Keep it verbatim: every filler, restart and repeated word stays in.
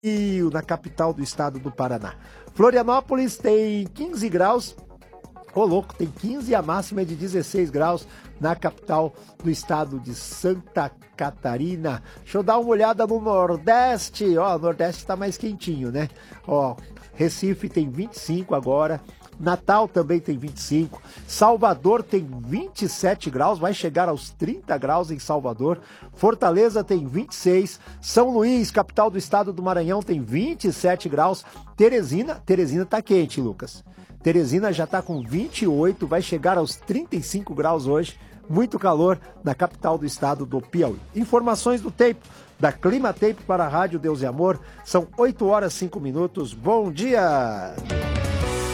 Rio, na capital do estado do Paraná. Florianópolis tem quinze graus. Ô, louco, tem quinze e a máxima é de dezesseis graus na capital do estado de Santa Catarina. Deixa eu dar uma olhada no Nordeste. Ó, o Nordeste tá mais quentinho, né? Ó, Recife tem vinte e cinco agora. Natal também tem vinte e cinco, Salvador tem vinte e sete graus, vai chegar aos trinta graus em Salvador, Fortaleza tem vinte e seis, São Luís, capital do estado do Maranhão, tem vinte e sete graus, Teresina, Teresina tá quente, Lucas. Teresina já tá com vinte e oito, vai chegar aos trinta e cinco graus hoje, muito calor na capital do estado do Piauí. Informações do tempo da Climatempo para a Rádio Deus e Amor, são oito horas e cinco minutos, bom dia!